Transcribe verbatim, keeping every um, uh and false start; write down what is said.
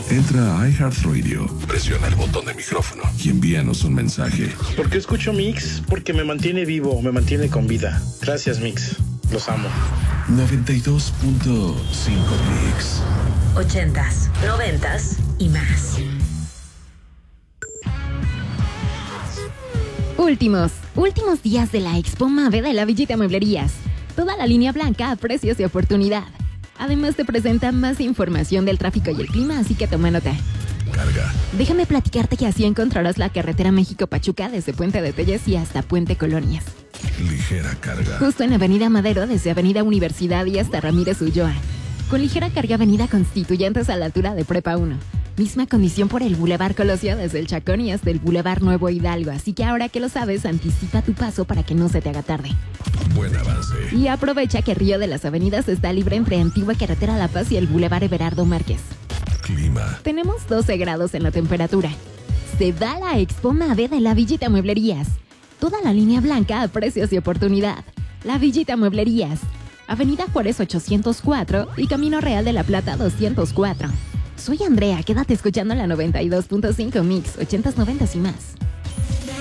Entra a iHeartRadio, presiona el botón de micrófono y envíanos un mensaje. ¿Por qué escucho Mix? Porque me mantiene vivo, me mantiene con vida. Gracias, Mix. Los amo. noventa y dos punto cinco Mix. Ochentas, noventas y más. Últimos, últimos días de la Expo Mave de la Villita Mueblerías. Toda la línea blanca a precios de oportunidad. Además te presenta más información del tráfico y el clima, así que toma nota. Carga. Déjame platicarte que así encontrarás la carretera México-Pachuca desde Puente de Telles y hasta Puente Colonias. Ligera carga. Justo en Avenida Madero desde Avenida Universidad y hasta Ramírez Ulloa. Con ligera carga Avenida Constituyentes a la altura de Prepa uno. Misma condición por el Boulevard Colosio desde el Chacón y hasta el Boulevard Nuevo Hidalgo. Así que ahora que lo sabes, anticipa tu paso para que no se te haga tarde. Buen avance. Y aprovecha que Río de las Avenidas está libre entre Antigua Carretera La Paz y el Boulevard Everardo Márquez. Clima. Tenemos doce grados en la temperatura. Se da la Expo Mave de la Villita Mueblerías. Toda la línea blanca a precios de oportunidad. La Villita Mueblerías. Avenida Juárez ochocientos cuatro y Camino Real de la Plata doscientos cuatro. Soy Andrea, quédate escuchando la noventa y dos punto cinco Mix, ochentas, noventas y más.